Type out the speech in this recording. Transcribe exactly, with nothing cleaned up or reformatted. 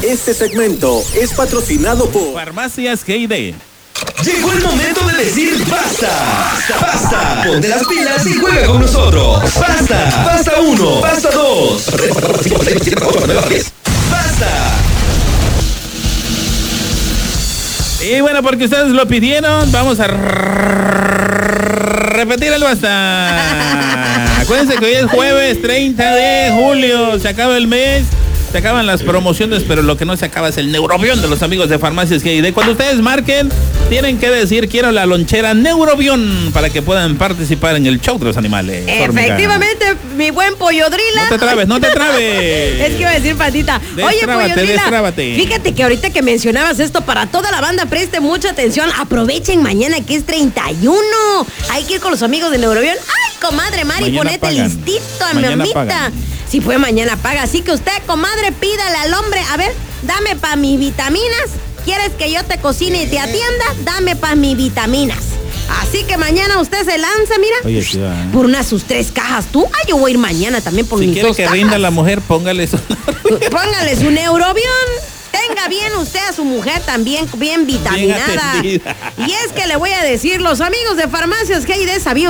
Este segmento es patrocinado por Farmacias G I D. Llegó el momento de decir basta. Basta. Ponte las pilas y juega con nosotros. Basta. Basta uno. Basta dos. Basta. Y bueno, porque ustedes lo pidieron, vamos a repetir el basta. Acuérdense que hoy es jueves treinta de julio, se acaba el mes. Se acaban las promociones, pero lo que no se acaba es el Neurobión de los amigos de Farmacias G I D. Cuando ustedes marquen, tienen que decir quiero la lonchera Neurobión para que puedan participar en el show de los animales. Efectivamente, hormiga. Mi buen Pollodrila. No te trabes, no te trabes. Es que iba a decir patita. Oye, Pollodrila, destrábate. Fíjate que ahorita que mencionabas esto, para toda la banda, preste mucha atención. Aprovechen mañana que es treinta y uno. Hay que ir con los amigos de Neurobión. Ay, comadre Mari, mañana ponete pagan. Listito a mi mamita. Si fue mañana paga, así que usted, comadre, pídale al hombre, a ver, dame pa' mis vitaminas. ¿Quieres que yo te cocine y te atienda? Dame pa' mis vitaminas. Así que mañana usted se lanza, mira. Oye, sí, va, ¿eh? Por unas sus tres cajas. Tú, ay, yo voy a ir mañana también por si mis dos cajas. Si quiere que rinda la mujer, póngale su... Póngale su Neurobión. Tenga bien usted a su mujer también bien vitaminada. Bien y es que le voy a decir, los amigos de Farmacias G I D, ¿sabía